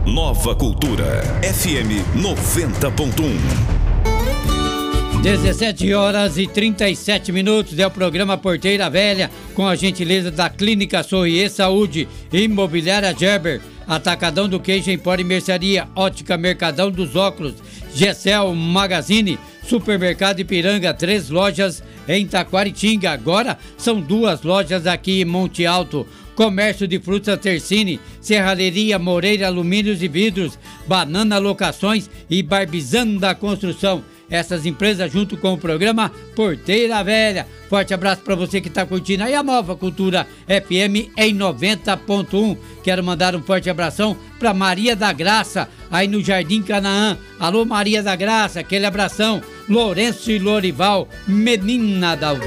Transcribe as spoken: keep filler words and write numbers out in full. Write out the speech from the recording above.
Nova Cultura, F M noventa ponto um. dezessete horas e trinta e sete minutos, é o programa Porteira Velha, com a gentileza da Clínica Sorrier Saúde, Imobiliária Gerber, Atacadão do Queijo, Empório e Mercearia, Ótica Mercadão dos Óculos, Gessel Magazine, Supermercado Ipiranga, três lojas em Taquaritinga, agora são duas lojas aqui em Monte Alto. Comércio de frutas Tercine, Serralheria Moreira Alumínios e Vidros, Banana Locações e Barbizanda Construção. Essas empresas junto com o programa Porteira Velha. Forte abraço para você que está curtindo aí a Nova Cultura F M em noventa ponto um. Quero mandar um forte abração para Maria da Graça, aí no Jardim Canaã. Alô Maria da Graça, aquele abração. Lourenço e Lorival, menina da